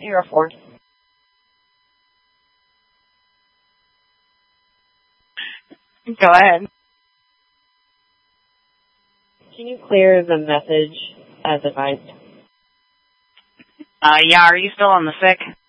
Air Force. Go ahead. Can you clear the message as advised? Yeah, are you still on the sick?